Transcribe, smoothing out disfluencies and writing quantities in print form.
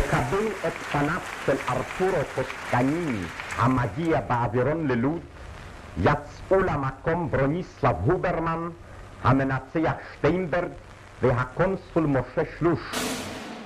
לקבל את פניו של ארתורו טוסקניני המגיע באווירון ללוד, יצאו למקום ברוניסלב הוברמן, המנצח שטיינברג והקונסול משה שלוש.